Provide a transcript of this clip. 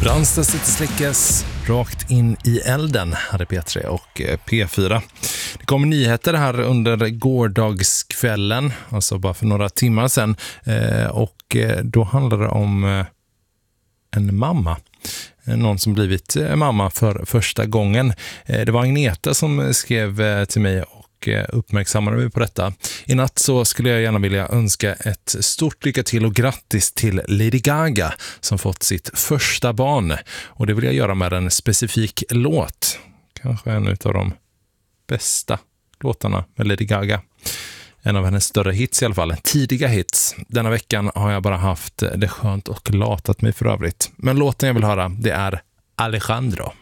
Ranstad City släckes rakt in i elden, hade P3 och P4. Det kom nyheter här under gårdagskvällen, alltså bara för några timmar sedan. Och då handlar det om en mamma. Någon som blivit mamma för första gången. Det var Agneta som skrev till mig och uppmärksammade mig på detta. I natt så skulle jag gärna vilja önska ett stort lycka till och grattis till Lady Gaga som fått sitt första barn. Och det vill jag göra med en specifik låt. Kanske en av de bästa låtarna med Lady Gaga. En av hennes större hits i alla fall. Tidiga hits. Denna veckan har jag bara haft det skönt och latat mig för övrigt. Men låten jag vill höra, det är Alejandro.